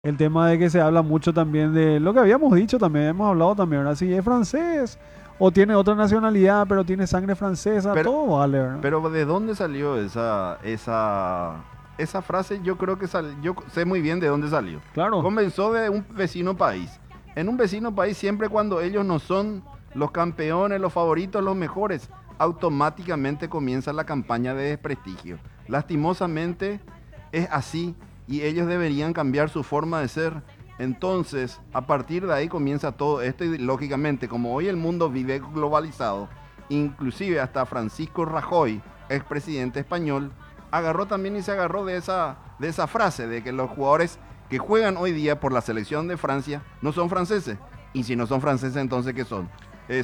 El tema de que se habla mucho también de lo que habíamos dicho, también hemos hablado también, ¿verdad? Si es francés o tiene otra nacionalidad, pero tiene sangre francesa, Pero, todo vale, ¿verdad? pero ¿de dónde salió esa frase? Yo creo que yo sé muy bien de dónde salió. Claro, Comenzó de un vecino país. En un vecino país, siempre cuando ellos no son los campeones, los favoritos, los mejores, automáticamente comienza la campaña de desprestigio. Lastimosamente es así y ellos deberían cambiar su forma de ser. Entonces, a partir de ahí comienza todo esto y lógicamente, como hoy el mundo vive globalizado, inclusive hasta Francisco Rajoy, expresidente español, agarró también y se agarró de esa frase de que los jugadores que juegan hoy día por la selección de Francia no son franceses. Y si no son franceses, entonces ¿qué son?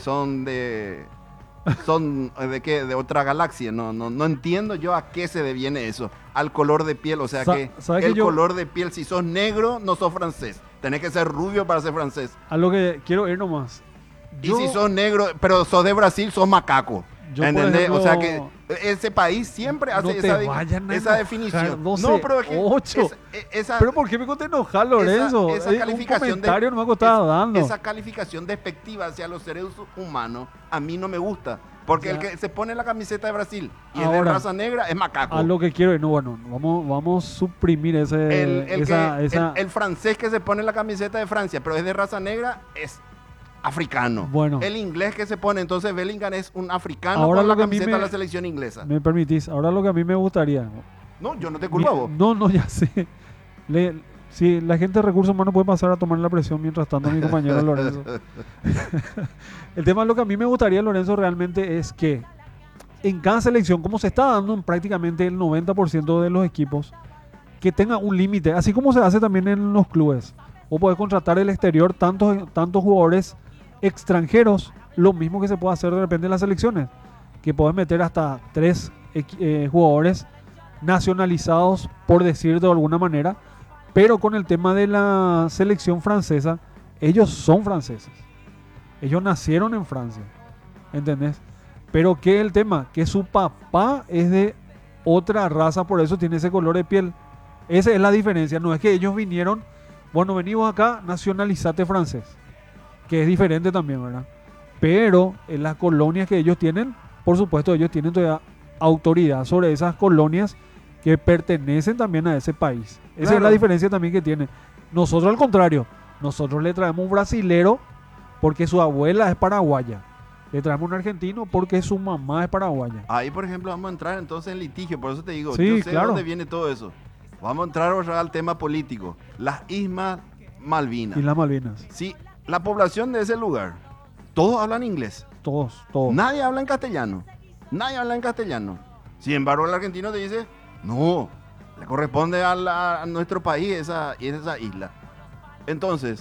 ¿De qué? De otra galaxia. No entiendo yo a qué se deviene eso. Al color de piel, o sea que ¿sabes que el yo, color de piel, si sos negro, no sos francés. Tenés que ser rubio para ser francés. a lo que quiero ir nomás? Y si Yo, sos negro, pero sos de Brasil, sos macaco. yo por ¿Entendés? O sea que ejemplo, ese país siempre no hace te vayan a esa enojar, definición. 12, No, pero es que 8. Pero ¿por qué me conté enojar, Lorenzo? esa Un calificación comentario no me estaba dando. esa calificación despectiva hacia los seres humanos a mí no me gusta. Porque el Ya. que se pone la camiseta de Brasil y es de Ahora, raza negra es macaco. a lo que quiero ir, no, bueno, vamos a suprimir El francés que se pone la camiseta de Francia, pero es de raza negra, es africano. Bueno. El inglés que se pone, entonces Bellingham es un africano Ahora con lo la que a mí camiseta de la selección inglesa. me permitís, ahora lo que a mí me gustaría. No, yo no te culpo a vos. No, no, ya sé. Si la gente de recursos humanos puede pasar a tomar la presión mientras tanto mi compañero Lorenzo. El tema de lo que a mí me gustaría, Lorenzo, realmente es que en cada selección, como se está dando en prácticamente el 90% de los equipos, que tenga un límite, así como se hace también en los clubes. O puedes contratar del exterior tantos jugadores extranjeros, lo mismo que se puede hacer de repente en las selecciones, que puedes meter hasta tres jugadores nacionalizados, por decir de alguna manera, pero con el tema de la selección francesa, ellos son franceses, ellos nacieron en Francia, ¿entendés? Pero ¿qué es el tema? Que su papá es de otra raza, por eso tiene ese color de piel. Esa es la diferencia, no es que ellos vinieron, bueno, venimos acá, nacionalizate francés, que es diferente también, ¿verdad? Pero en las colonias que ellos tienen, por supuesto, ellos tienen todavía autoridad sobre esas colonias que pertenecen también a ese país. Esa es la Claro. diferencia también que tiene. Nosotros al contrario, nosotros le traemos un brasilero porque su abuela es paraguaya. Le traemos un argentino porque su mamá es paraguaya. Ahí, por ejemplo, vamos a entrar entonces en litigio, por eso te digo, Sí, yo sé de claro. dónde viene todo eso. Vamos a entrar ahora al tema político. Las Islas Malvinas. Y las Malvinas. Sí, la población de ese lugar, todos hablan inglés. Todos. Nadie habla en castellano. Nadie habla en castellano. Sin embargo, el argentino te dice, no, le corresponde a nuestro país esa isla. Entonces,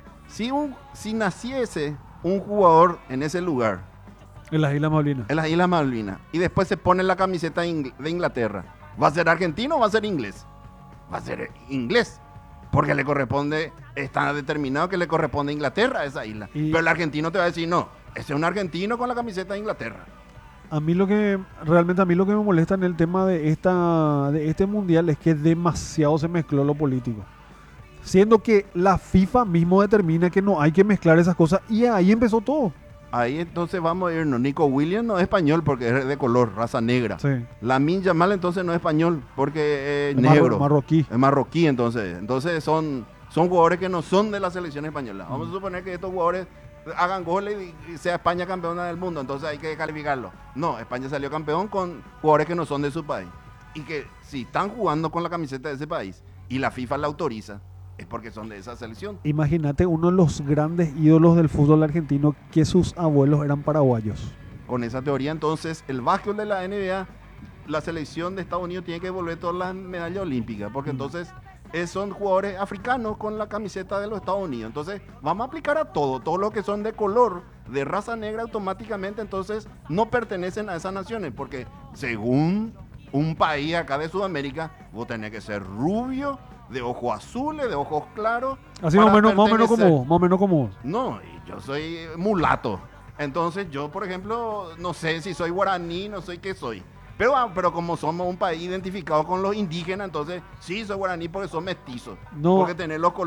si naciese un jugador en ese lugar, En las Islas Malvinas. en las Islas Malvinas, y después se pone la camiseta de Inglaterra, ¿va a ser argentino o va a ser inglés? Va a ser inglés. Porque le corresponde, está determinado que le corresponde a Inglaterra esa isla. Y- Pero el argentino te va a decir, no, ese es un argentino con la camiseta de Inglaterra. Realmente a mí lo que me molesta en el tema de este mundial es que demasiado se mezcló lo político. Siendo que la FIFA mismo determina que no hay que mezclar esas cosas y ahí empezó todo. Ahí entonces vamos a irnos. Nico Williams no es español porque es de color, raza negra. Sí. Lamine Yamal entonces no es español porque es Es negro. marroquí. Es marroquí entonces. Entonces son jugadores que no son de la selección española. Vamos a suponer que estos jugadores hagan goles y sea España campeona del mundo. Entonces hay que calificarlo. No, España salió campeón con jugadores que no son de su país. Y que si están jugando con la camiseta de ese país y la FIFA la autoriza, es porque son de esa selección. Imagínate uno de los grandes ídolos del fútbol argentino que sus abuelos eran paraguayos. Con esa teoría, entonces, el básquetbol de la NBA, la selección de Estados Unidos tiene que devolver todas las medallas olímpicas, porque entonces son jugadores africanos con la camiseta de los Estados Unidos. Entonces, vamos a aplicar a todo lo que son de color, de raza negra, automáticamente, entonces, no pertenecen a esas naciones, porque según un país acá de Sudamérica, vos tenés que ser rubio, de ojos azules, de ojos claros. Así para más o menos como pertenecer. vos, más o menos como vos. No, y yo soy mulato. Entonces yo, por ejemplo, no sé si soy guaraní, no sé qué soy. Pero como somos un país identificado con los indígenas, entonces sí, soy guaraní porque son mestizos. No. Porque tener los